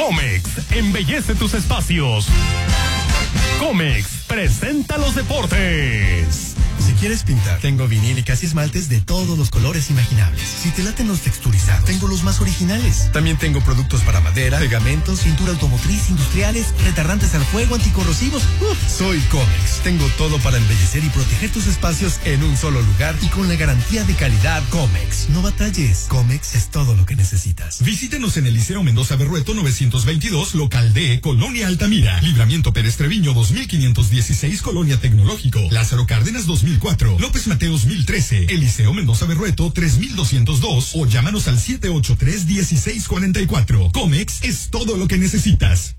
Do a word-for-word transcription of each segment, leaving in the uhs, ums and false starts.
Comex, embellece tus espacios. Comex presenta los deportes. Si quieres pintar, tengo vinílicas y esmaltes de todos los colores imaginables. Si te laten los texturizados, tengo los más originales. También tengo productos para madera, pegamentos, pintura automotriz, industriales, retardantes al fuego, anticorrosivos. Uf, soy Comex. Tengo todo para embellecer y proteger tus espacios en un solo lugar y con la garantía de calidad Comex. No batalles. Comex es todo lo que necesitas. Visítenos en el Liceo Mendoza Berrueto novecientos veintidós, local D, Colonia Altamira. Libramiento Pérez Treviño dos mil quinientos dieciséis, Colonia Tecnológico. Lázaro Cárdenas dos mil cuatro, López Mateos mil trece, Eliseo Mendoza Berrueto tres mil doscientos dos o llámanos al siete ocho tres, uno seis cuatro cuatro. Comex es todo lo que necesitas.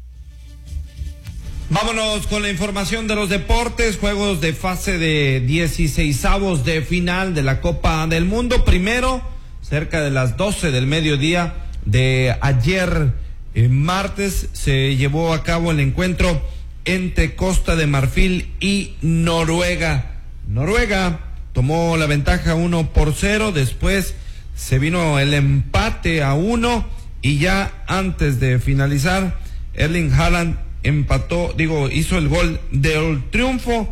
Vámonos con la información de los deportes, juegos de fase de dieciseisavos de final de la Copa del Mundo. Primero, cerca de las doce del mediodía de ayer, eh, martes, se llevó a cabo el encuentro entre Costa de Marfil y Noruega. Noruega tomó la ventaja uno por cero, después se vino el empate a uno y ya antes de finalizar, Erling Haaland empató, digo, hizo el gol del triunfo,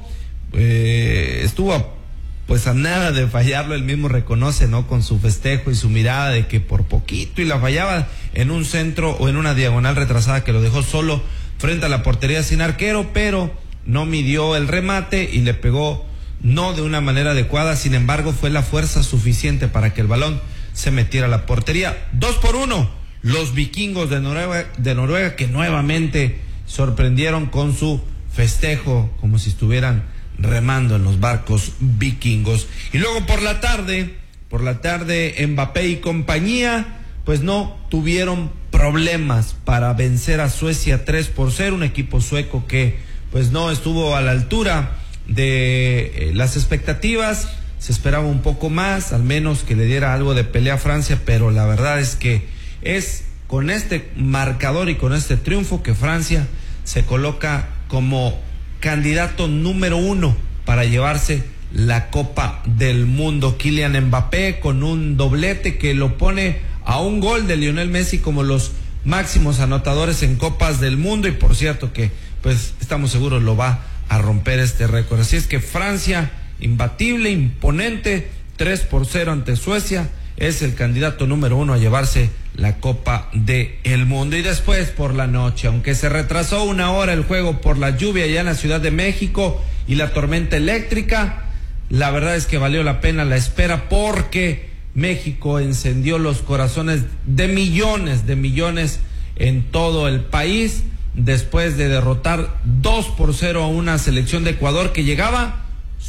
eh, estuvo pues a nada de fallarlo, él mismo reconoce, ¿no? Con su festejo y su mirada de que por poquito y la fallaba en un centro o en una diagonal retrasada que lo dejó solo frente a la portería sin arquero, pero no midió el remate y le pegó no de una manera adecuada. Sin embargo, fue la fuerza suficiente para que el balón se metiera a la portería. Dos por uno, los vikingos de Noruega, de Noruega que nuevamente sorprendieron con su festejo, como si estuvieran remando en los barcos vikingos. Y luego por la tarde, por la tarde, Mbappé y compañía, pues no tuvieron problemas para vencer a Suecia tres por cero, un equipo sueco que pues no estuvo a la altura de eh, las expectativas. Se esperaba un poco más, al menos que le diera algo de pelea a Francia, pero la verdad es que es con este marcador y con este triunfo que Francia se coloca como candidato número uno para llevarse la Copa del Mundo. Kylian Mbappé con un doblete que lo pone a un gol de Lionel Messi como los máximos anotadores en Copas del Mundo, y por cierto que pues estamos seguros lo va a romper este récord. Así es que Francia, imbatible, imponente, tres por cero ante Suecia, es el candidato número uno a llevarse la Copa del Mundo. Y después por la noche, aunque se retrasó una hora el juego por la lluvia allá en la Ciudad de México y la tormenta eléctrica, la verdad es que valió la pena la espera, porque México encendió los corazones de millones, de millones en todo el país, después de derrotar dos por cero a una selección de Ecuador que llegaba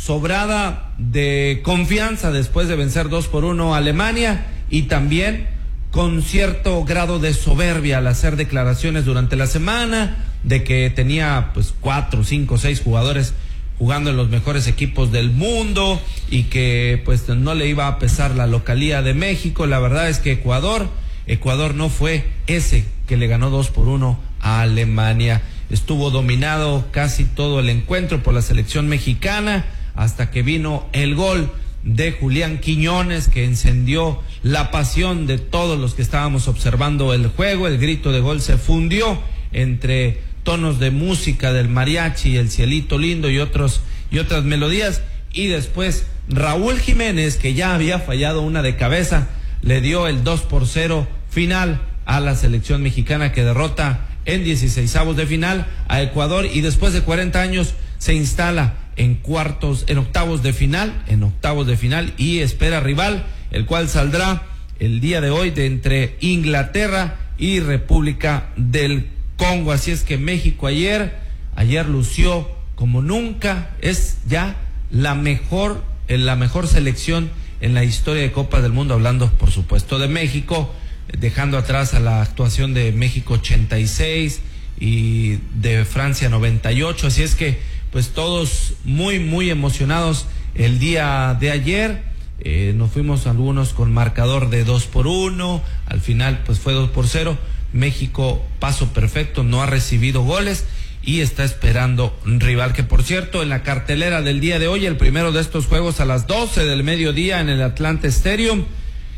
sobrada de confianza después de vencer dos por uno a Alemania, y también con cierto grado de soberbia al hacer declaraciones durante la semana de que tenía pues cuatro, cinco, seis jugadores jugando en los mejores equipos del mundo y que pues no le iba a pesar la localía de México. La verdad es que Ecuador, Ecuador no fue ese que le ganó dos por uno a Alemania. Estuvo dominado casi todo el encuentro por la selección mexicana hasta que vino el gol de Julián Quiñones, que encendió la pasión de todos los que estábamos observando el juego. El grito de gol se fundió entre tonos de música del mariachi, el cielito lindo y otros y otras melodías, y después Raúl Jiménez, que ya había fallado una de cabeza, le dio el dos por cero final a la selección mexicana, que derrota en dieciseisavos de final a Ecuador, y después de cuarenta años se instala en cuartos, en octavos de final, en octavos de final y espera rival, el cual saldrá el día de hoy de entre Inglaterra y República del Congo. Así es que México ayer, ayer lució como nunca, es ya la mejor, la mejor selección en la historia de Copa del Mundo, hablando por supuesto de México, dejando atrás a la actuación de México ochenta y seis y de Francia noventa y ocho. Así es que pues todos muy muy emocionados el día de ayer. Eh, nos fuimos algunos con marcador de dos por uno, al final pues fue dos por cero. México, paso perfecto, no ha recibido goles y está esperando un rival, que por cierto en la cartelera del día de hoy, el primero de estos juegos a las doce del mediodía en el Atlanta Stadium,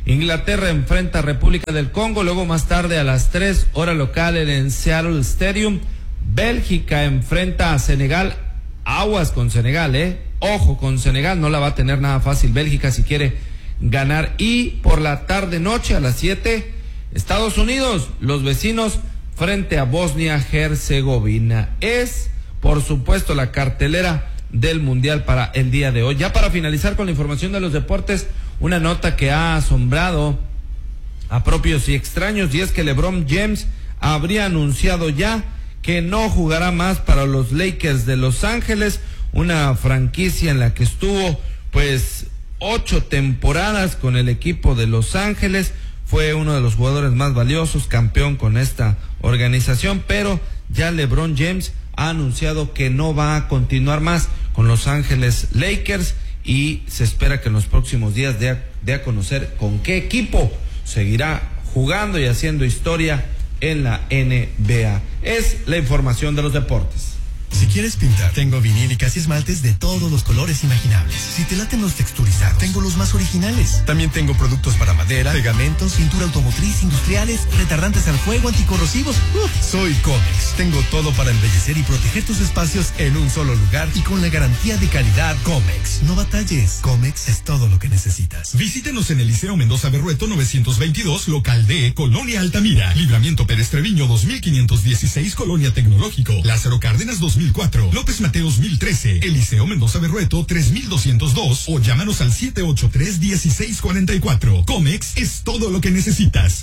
Inglaterra enfrenta a República del Congo, luego más tarde a las tres, hora local en Seattle Stadium. Bélgica enfrenta a Senegal, aguas con Senegal, eh, ojo con Senegal, no la va a tener nada fácil Bélgica si quiere ganar. Y por la tarde noche a las siete, Estados Unidos, los vecinos frente a Bosnia-Herzegovina. Es, por supuesto, la cartelera del Mundial para el día de hoy. Ya para finalizar con la información de los deportes, una nota que ha asombrado a propios y extraños, y es que LeBron James habría anunciado ya que no jugará más para los Lakers de Los Ángeles, una franquicia en la que estuvo pues ocho temporadas con el equipo de Los Ángeles, fue uno de los jugadores más valiosos, campeón con esta organización, pero ya LeBron James ha anunciado que no va a continuar más con Los Ángeles Lakers y se espera que en los próximos días dé a, dé a conocer con qué equipo seguirá jugando y haciendo historia en la N B A. Es la información de los deportes. Si quieres pintar, tengo vinílicas y esmaltes de todos los colores imaginables. Si te laten los texturizados, tengo los más originales. También tengo productos para madera, pegamentos, pintura automotriz, industriales, retardantes al fuego, anticorrosivos. Uf, soy Comex. Tengo todo para embellecer y proteger tus espacios en un solo lugar y con la garantía de calidad Comex. No batalles. Comex es todo lo que necesitas. Visítenos en el Liceo Mendoza Berrueto novecientos veintidós, local D, Colonia Altamira. Libramiento Pérez Treviño dos mil quinientos dieciséis, Colonia Tecnológico. Lázaro Cárdenas dos mil cuatro, López Mateos mil trece, Eliseo Mendoza Berrueto tres mil doscientos dos o llámanos al siete ocho tres, uno seis cuatro cuatro. Comex es todo lo que necesitas.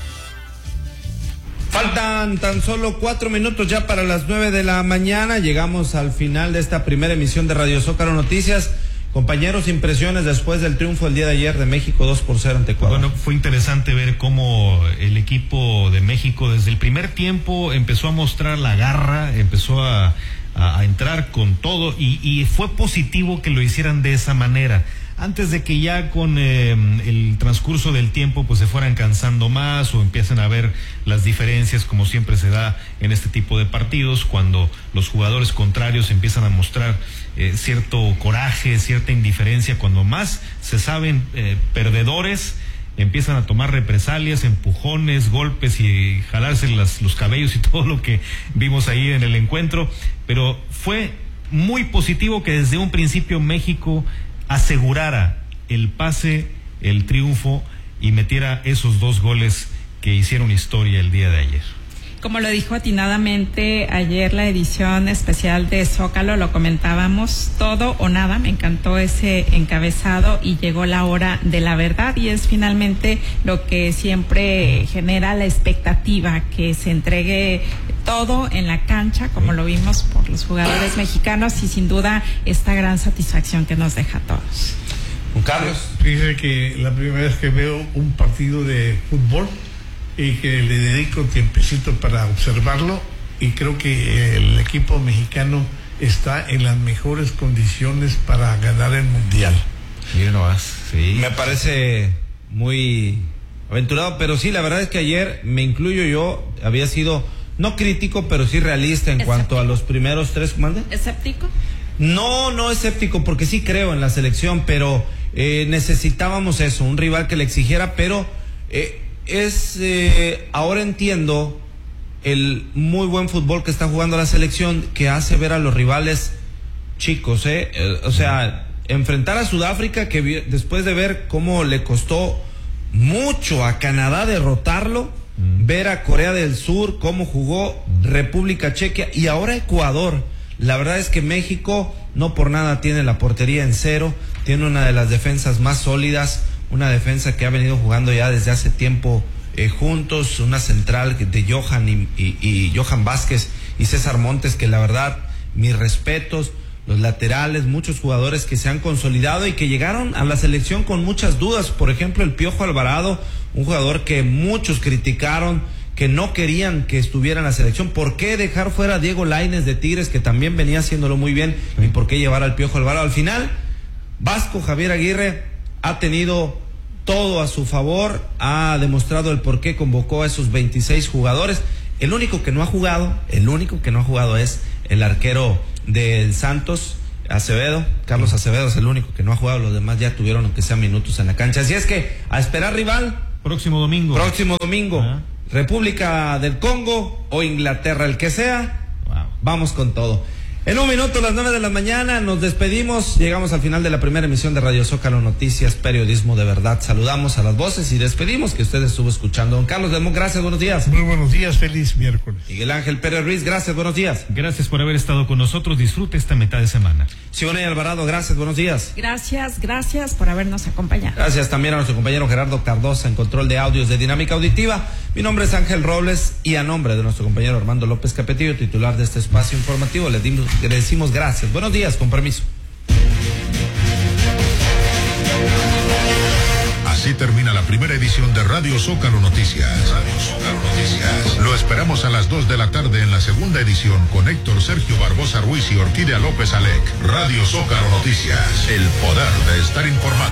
Faltan tan solo cuatro minutos ya para las nueve de la mañana. Llegamos al final de esta primera emisión de Radio Zócalo Noticias. Compañeros, impresiones después del triunfo el día de ayer de México dos por cero ante Ecuador. Bueno, fue interesante ver cómo el equipo de México desde el primer tiempo empezó a mostrar la garra, empezó a, a, a entrar con todo y, y fue positivo que lo hicieran de esa manera. Antes de que ya con eh, el transcurso del tiempo pues se fueran cansando más o empiecen a ver las diferencias como siempre se da en este tipo de partidos, cuando los jugadores contrarios empiezan a mostrar eh, cierto coraje, cierta indiferencia, cuando más se saben eh, perdedores, empiezan a tomar represalias, empujones, golpes y jalarse las, los cabellos y todo lo que vimos ahí en el encuentro, pero fue muy positivo que desde un principio México asegurara el pase, el triunfo y metiera esos dos goles que hicieron historia el día de ayer. Como lo dijo atinadamente ayer la edición especial de Zócalo, lo comentábamos, todo o nada, me encantó ese encabezado y llegó la hora de la verdad y es finalmente lo que siempre genera la expectativa, que se entregue todo en la cancha como lo vimos por los jugadores mexicanos y sin duda esta gran satisfacción que nos deja a todos. Juan Carlos. Fíjese que la primera vez que veo un partido de fútbol y que le dedico tiempecito para observarlo y creo que el equipo mexicano está en las mejores condiciones para ganar el mundial. Miren nomás, sí. Me parece muy aventurado, pero sí, la verdad es que ayer, me incluyo yo, había sido no crítico, pero sí realista en ¿Escéptico? Cuanto a los primeros tres. ¿Mande? ¿Escéptico? No, no escéptico, porque sí creo en la selección, pero eh, necesitábamos eso, un rival que le exigiera, pero eh, es eh, ahora entiendo el muy buen fútbol que está jugando la selección, que hace ver a los rivales chicos, eh, eh o sea, enfrentar a Sudáfrica, que vi, después de ver cómo le costó mucho a Canadá derrotarlo, mm. ver a Corea del Sur cómo jugó, mm. República Checa y ahora Ecuador. La verdad es que México no por nada tiene la portería en cero, tiene una de las defensas más sólidas, una defensa que ha venido jugando ya desde hace tiempo eh, juntos, una central de Johan y, y, y Johan Vázquez y César Montes, que la verdad, mis respetos, los laterales, muchos jugadores que se han consolidado y que llegaron a la selección con muchas dudas. Por ejemplo, el Piojo Alvarado, un jugador que muchos criticaron, que no querían que estuviera en la selección. ¿Por qué dejar fuera a Diego Lainez de Tigres, que también venía haciéndolo muy bien? Sí. ¿Y por qué llevar al Piojo Alvarado? Al final, Vasco Javier Aguirre ha tenido todo a su favor, ha demostrado el por qué convocó a esos veintiséis jugadores. El único que no ha jugado, el único que no ha jugado es el arquero del Santos, Acevedo, Carlos Acevedo es el único que no ha jugado, los demás ya tuvieron aunque sea minutos en la cancha. Así es que a esperar rival. Próximo domingo. Próximo domingo. Ah. República del Congo o Inglaterra, el que sea. Wow. Vamos con todo. En un minuto, las nueve de la mañana, nos despedimos. Llegamos al final de la primera emisión de Radio Zócalo Noticias, periodismo de verdad. Saludamos a las voces y despedimos que usted estuvo escuchando. Don Carlos Delmón, gracias, buenos días. Muy buenos días, feliz miércoles. Miguel Ángel Pérez Ruiz, gracias, buenos días. Gracias por haber estado con nosotros. Disfrute esta mitad de semana. Sionay Alvarado, gracias, buenos días. Gracias, gracias por habernos acompañado. Gracias también a nuestro compañero Gerardo Cardosa en control de audios de Dinámica Auditiva. Mi nombre es Ángel Robles y a nombre de nuestro compañero Armando López Capetillo, titular de este espacio informativo, le, dimos, le decimos gracias. Buenos días, con permiso. Así termina la primera edición de Radio Zócalo Noticias. Radio Zócalo Noticias. Lo esperamos a las dos de la tarde en la segunda edición con Héctor Sergio Barbosa Ruiz y Orquídea López Alec. Radio Zócalo Noticias. El poder de estar informado.